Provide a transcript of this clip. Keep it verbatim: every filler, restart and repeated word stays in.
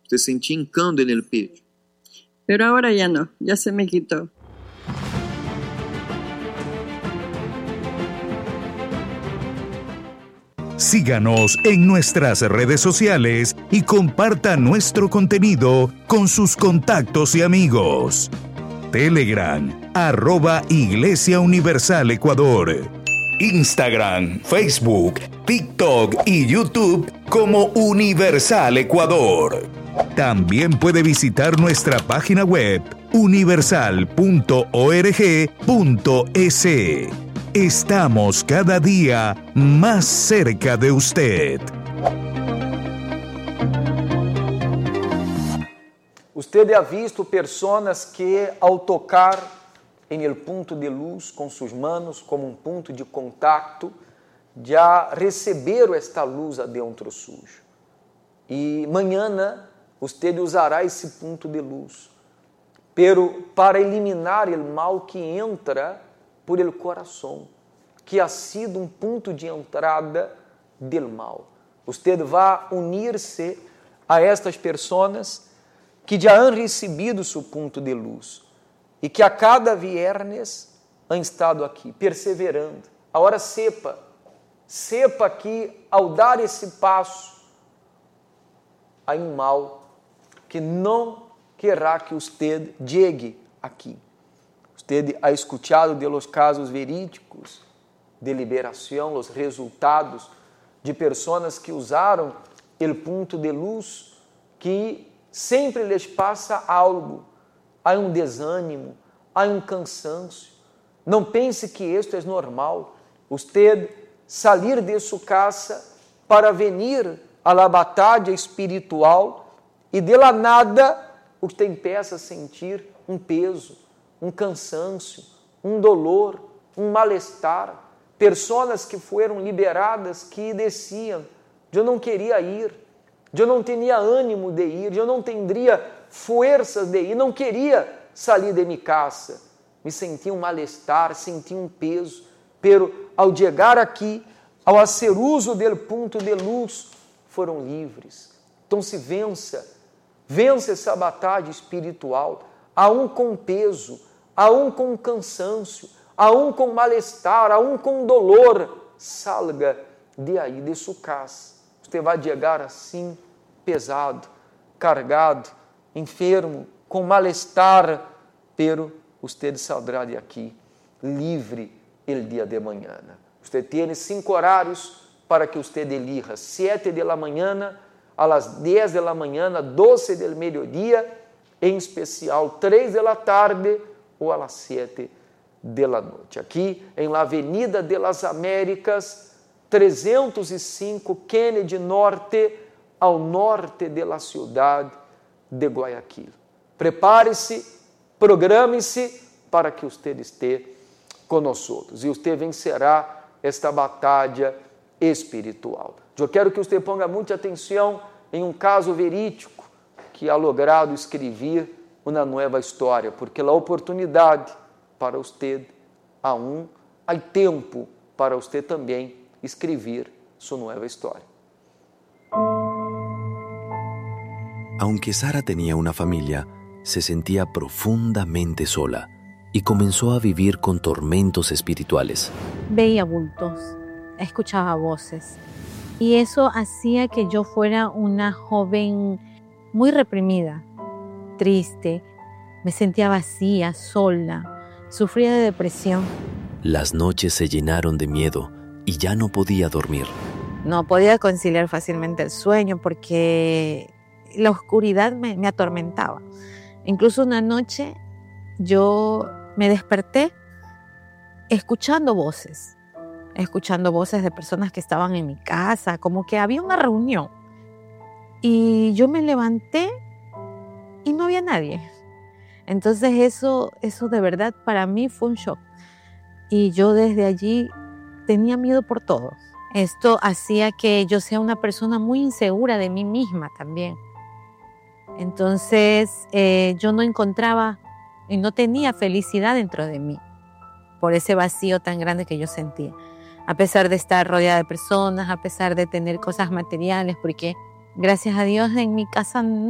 Usted sentía hincando en el pecho. Pero ahora ya no, ya se me quitó. Síganos en nuestras redes sociales y comparta nuestro contenido con sus contactos y amigos. Telegram, arroba Iglesia Universal Ecuador. Instagram, Facebook, TikTok y YouTube como Universal Ecuador. También puede visitar nuestra página web universal punto org punto es. Estamos cada día más cerca de usted. Usted ha visto personas que ao tocar em el punto de luz com suas manos como um ponto de contato, já receberam esta luz adentro sujo. E mañana usted usará esse ponto de luz, pero para eliminar o mal que entra por el coração, que ha sido um ponto de entrada del mal. Usted vai unir-se a estas pessoas que já han recebido seu ponto de luz e que a cada viernes han estado aqui, perseverando. Agora sepa, sepa que ao dar esse passo, há um mal que não querrá que usted llegue aqui. Usted ha escuchado de los casos verídicos de liberação, os resultados de pessoas que usaram o ponto de luz, que sempre lhes passa algo, há um desânimo, há um cansaço. Não pense que isto é normal. Usted sair de sua casa para venir a la batalha espiritual e de la nada usted empieza a sentir um peso, um cansaço, um dolor, um mal-estar. Pessoas que foram liberadas que diziam: eu não queria ir, eu não tinha ânimo de ir, eu não teria forças de ir, não queria sair de minha casa. Me sentia um mal-estar, sentia um peso, pero ao chegar aqui, ao fazer uso do ponto de luz, foram livres. Então se vença, vença essa batalha espiritual, a um com peso, a um com cansaço, a um com mal-estar, a um com dolor. Salga de aí, de sua casa. Você vai chegar assim, pesado, cargado, enfermo, com mal-estar, pero você saldrá de aqui livre el dia de manhã. Você tem cinco horários para que você elija: sete de la manhã, a las dez de la manhã, doce del mediodía, em especial três de la tarde ou a las sete de la noite. Aqui em la Avenida de las Américas, trezentos e cinco, Kennedy Norte, ao norte de la cidade de Guayaquil. Prepare-se, programe-se para que você esteja conosco e você vencerá esta batalha espiritual. Eu quero que você ponga muita atenção em um caso verídico que ha logrado escrever uma nova história, porque a oportunidade para você aún há tempo para você também escrever sua nova história. Aunque Sara tenía una familia, se sentía profundamente sola y comenzó a vivir con tormentos espirituales. Veía bultos, escuchaba voces y eso hacía que yo fuera una joven muy reprimida, triste, me sentía vacía, sola, sufría de depresión. Las noches se llenaron de miedo y ya no podía dormir. No podía conciliar fácilmente el sueño porque la oscuridad me, me atormentaba. Incluso una noche yo me desperté escuchando voces, escuchando voces de personas que estaban en mi casa, como que había una reunión. Y yo me levanté y no había nadie. Entonces eso, eso de verdad para mí fue un shock. Y yo desde allí tenía miedo por todo. Esto hacía que yo sea una persona muy insegura de mí misma también. Entonces eh, yo no encontraba y no tenía felicidad dentro de mí por ese vacío tan grande que yo sentía. A pesar de estar rodeada de personas, a pesar de tener cosas materiales, porque gracias a Dios en mi casa